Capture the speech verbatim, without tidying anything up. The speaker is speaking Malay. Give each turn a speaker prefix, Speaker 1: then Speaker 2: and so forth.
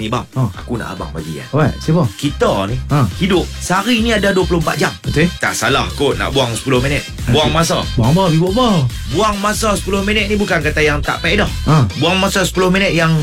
Speaker 1: Ni bang,
Speaker 2: Ha.
Speaker 1: aku nak abang bagi kan.
Speaker 2: Alright, siapa?
Speaker 1: Kita ni
Speaker 2: Ha.
Speaker 1: hidup sehari ni ada dua puluh empat jam.
Speaker 2: Betul?
Speaker 1: Tak salah kot nak buang sepuluh minit. Buang masa.
Speaker 2: Bang apa? Ibu apa?
Speaker 1: Buang masa sepuluh minit ni bukan kata yang tak faedah.
Speaker 2: Ha.
Speaker 1: Buang masa sepuluh minit yang